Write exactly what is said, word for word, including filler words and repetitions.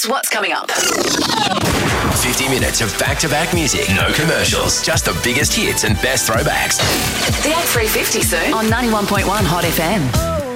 Here's what's coming up. fifty minutes of back-to-back music. No commercials. Just the biggest hits and best throwbacks. The eight three fifty soon on ninety-one point one Hot F M.